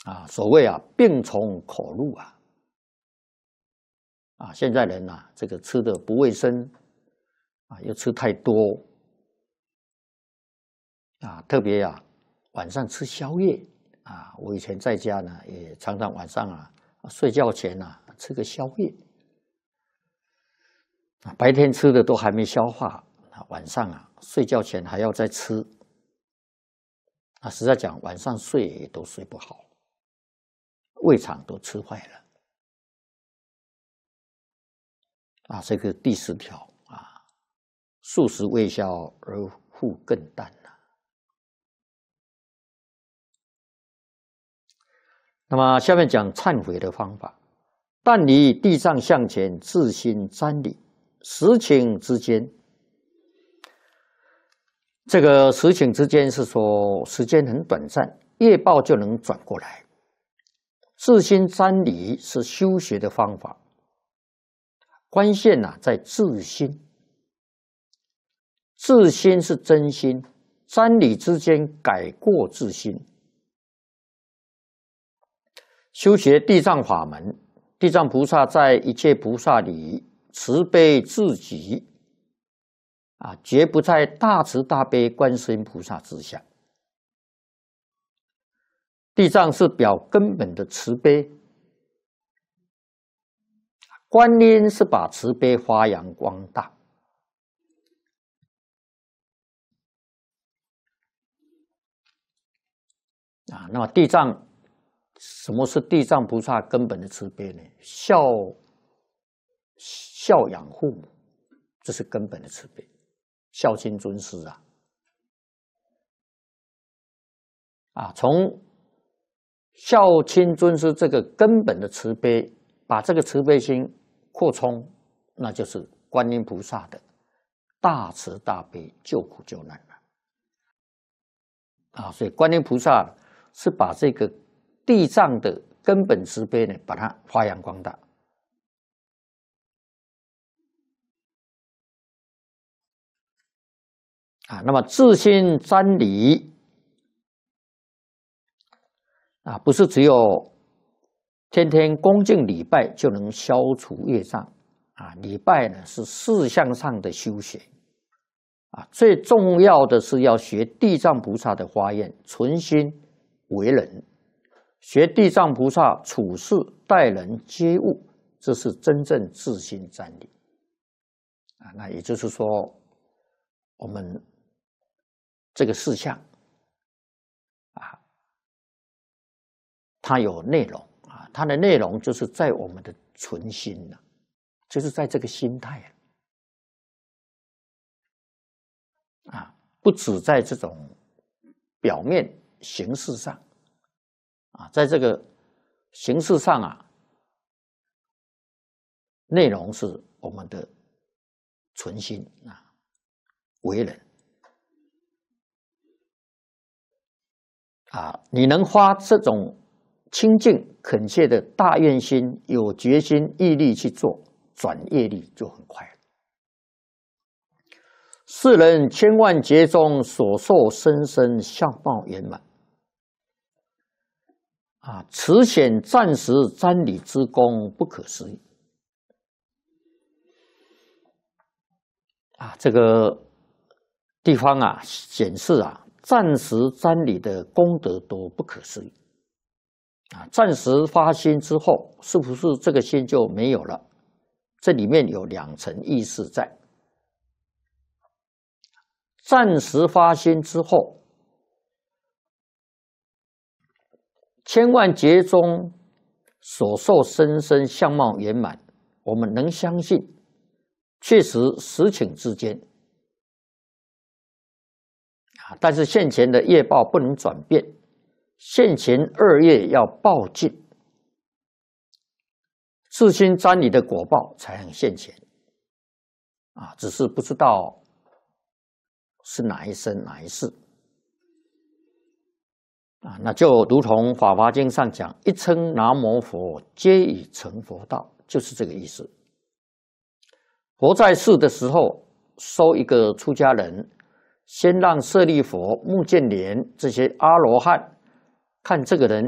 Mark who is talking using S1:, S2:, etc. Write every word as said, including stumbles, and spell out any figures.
S1: 啊，所谓啊病从口入啊，啊，现在人呐、啊，这个吃的不卫生，啊，又吃太多，啊，特别啊晚上吃宵夜啊，我以前在家呢，也常常晚上啊睡觉前啊吃个宵夜，啊，白天吃的都还没消化，啊，晚上啊睡觉前还要再吃，啊，实在讲晚上睡也都睡不好。胃肠都吃坏了啊！这个第十条啊，素食未消而复更淡了。那么下面讲忏悔的方法：但离地藏向前，自心瞻礼，时顷之间。这个时顷之间是说时间很短暂，业报就能转过来。自心瞻礼是修学的方法，关键呐、啊、在自心。自心是真心，瞻礼之间改过自新。修学地藏法门，地藏菩萨在一切菩萨里慈悲至极，啊，绝不在大慈大悲观世音菩萨之下。地藏是表根本的慈悲，观音是把慈悲发扬光大。啊，那么地藏，什么是地藏菩萨根本的慈悲呢？孝孝养父母，这是根本的慈悲，孝亲尊师啊。啊，从孝亲尊师这个根本的慈悲，把这个慈悲心扩充，那就是观音菩萨的大慈大悲救苦救难了。啊，所以观音菩萨是把这个地藏的根本慈悲呢，把它发扬光大。啊，那么自心瞻礼啊，不是只有天天恭敬礼拜就能消除业障啊，礼拜呢是事项上的修学啊，最重要的是要学地藏菩萨的发愿，存心为人，学地藏菩萨处事待人接物，这是真正自心瞻礼啊。那也就是说，我们这个事项啊，它有内容啊，它的内容就是在我们的存心了，就是在这个心态啊，不只在这种表面形式上啊，在这个形式上啊，内容是我们的存心啊，为人啊，你能发这种清净恳切的大愿心，有决心毅力去做，转业力就很快了。世人千万劫中所受生生相貌圆满啊，此显暂时瞻礼之功不可思议啊！这个地方啊，显示啊，暂时瞻礼的功德都不可思议啊！暂时发心之后，是不是这个心就没有了？这里面有两层意思在。暂时发心之后，千万劫中所受生生相貌圆满，我们能相信，确实时顷之间啊，但是现前的业报不能转变，现前恶业要报尽，自心瞻礼的果报才能现前啊，只是不知道是哪一生哪一世啊？那就如同《法华经》上讲，一称南无佛，皆已成佛道，就是这个意思。佛在世的时候，收一个出家人，先让舍利佛、目犍连这些阿罗汉看这个人